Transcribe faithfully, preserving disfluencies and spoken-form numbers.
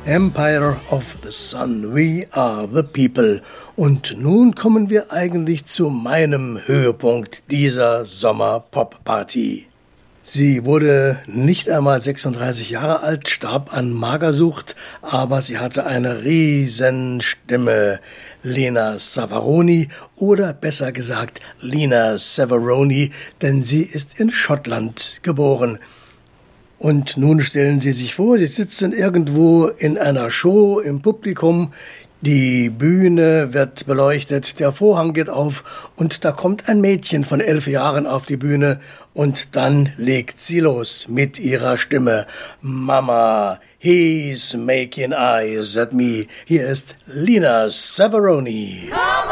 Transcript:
Empire of the Sun, We Are the People. Und nun kommen wir eigentlich zu meinem Höhepunkt dieser Sommer-Pop-Party. Sie wurde nicht einmal sechsunddreißig Jahre alt, starb an Magersucht, aber sie hatte eine riesen Stimme. Lena Savaroni oder besser gesagt Lena Savaroni, denn sie ist in Schottland geboren. Und nun stellen Sie sich vor, Sie sitzen irgendwo in einer Show im Publikum, die Bühne wird beleuchtet, der Vorhang geht auf und da kommt ein Mädchen von elf Jahren auf die Bühne und dann legt sie los mit ihrer Stimme. Mama, he's making eyes at me. Hier ist Lena Savaroni.